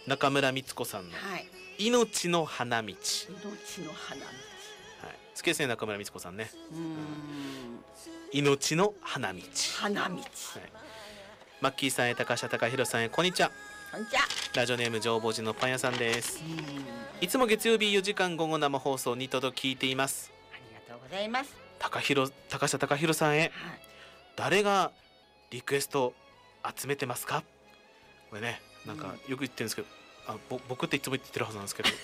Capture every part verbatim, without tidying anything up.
中村光子さんのはい。 命の花道。 命の花道。 はい、好きですね、中村光子さんね。 うーん。 命の花道。 花道。 はい、マッキーさんへ、高下隆弘さんへ、こんにちは。 こんにちは。 ラジオネーム上坊寺のパン屋さんです。 うーん。 いつも月曜日よじかん午後生放送にとど聞いています。 ありがとうございます。 高弘高下隆弘さんへ、 はい。 誰がリクエスト集めてますか。これね、なんかよく言ってるんですけど、あぼ僕っていつも言ってるはずなんですけど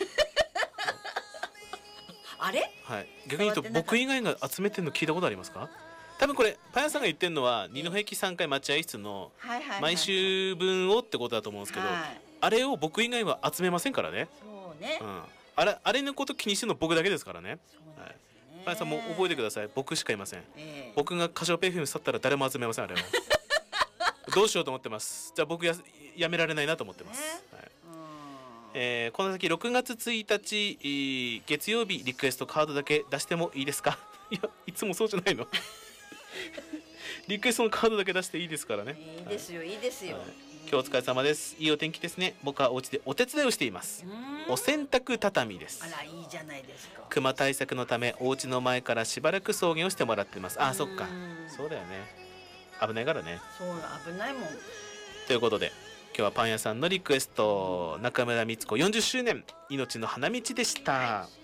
あれ？ はい、逆に言うと僕以外が集めてるの聞いたことありますか。多分これパン屋さんが言ってるのは二戸駅さんかい待合室の毎週分をってことだと思うんですけど、 はい、 あれを僕以外は集めませんからね。 そうね、 うん、あれあれのこと気にしてるの僕だけですからね。はい、パン屋さんも覚えてください。僕しかいません。えー、僕がカシオペイフィム去ったら誰も集めません。あれはどうしようと思ってます。じゃあ僕ややめられないなと思ってます。ね、はい、えー、この先ろくがつついたち月曜日リクエストカードだけ出してもいいですか。いや、いつもそうじゃないの。リクエストのカードだけ出していいですからね。 いいですよ、はい、いいですよ、はい、 今日お疲れ様です。いいお天気ですね。僕はお家でお手伝いをしています。お洗濯畳です。 あら、いいじゃないですか。 熊対策のためお家の前からしばらく送迎をしてもらっています。あ、そっか、そうだよね、危ないからね。 そう、危ないもん。 ということで今日はパン屋さんのリクエスト、中村光子よんじゅっしゅうねん命の花道でした。